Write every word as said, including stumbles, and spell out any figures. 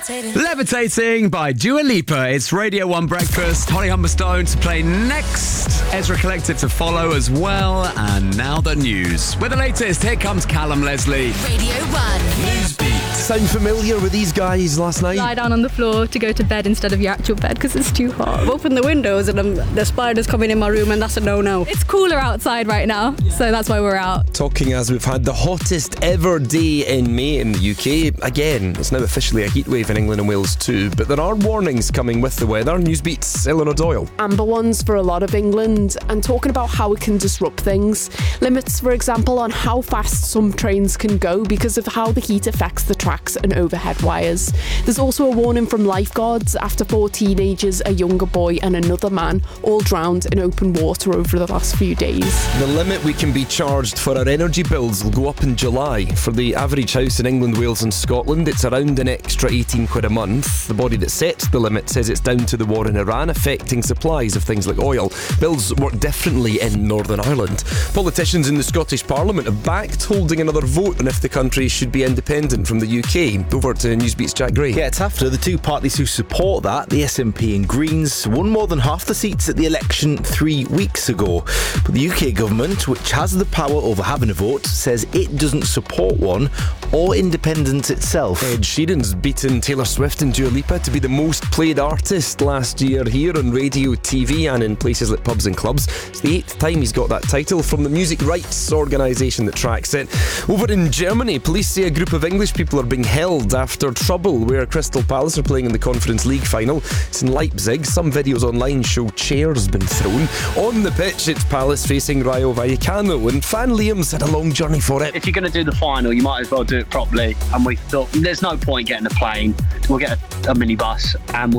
Levitating. Levitating by Dua Lipa. It's Radio one Breakfast. Holly Humberstone to play next. Ezra Collective to follow as well. And now the news. With the latest, here comes Callum Leslie. Radio one. Newsbeat. Sound familiar with these guys last night? Lie down on the floor to go to bed instead of your actual bed because it's too hot. I've opened the windows and um, the spiders coming in my room, and that's a no-no. It's cooler outside right now, so that's why we're out. Talking as we've had the hottest ever day in May in the U K. Again, it's now officially a heatwave in England and Wales too, but there are warnings coming with the weather. Newsbeat's Eleanor Doyle. Amber ones for a lot of England, and talking about how it can disrupt things. Limits, for example, on how fast some trains can go because of how the heat affects the tracks and overhead wires. There's also a warning from lifeguards after four teenagers, a younger boy and another man all drowned in open water over the last few days. The limit we can be charged for our energy bills will go up in July. For the average house in England, Wales and Scotland, it's around an extra eighteen quid a month. The body that sets the limit says it's down to the war in Iran affecting supplies of things like oil. Bills work differently in Northern Ireland. Politicians in the Scottish Parliament have backed holding another vote on if the country should be independent from the U K. Over to Newsbeat's Jack Gray. Yeah, it's after the two parties who support that, the S N P and Greens, won more than half the seats at the election three weeks ago. But the U K government, which has the power over having a vote, says it doesn't support one or independence itself. Ed Sheeran's beaten Taylor Swift and Dua Lipa to be the most played artist last year here on radio, T V and in places like pubs and clubs. It's the eighth time he's got that title from the music rights organisation that tracks it. Over in Germany, police say a group of English people are being held after trouble where Crystal Palace are playing in the Conference League final. It's in Leipzig. Some videos online show chairs been thrown. On the pitch, it's Palace facing Rayo Vallecano, and Fan Liam's had a long journey for it. If you're going to do the final, you might as well do it properly. And we thought, there's no point getting a plane. We'll get a, a minibus and we'll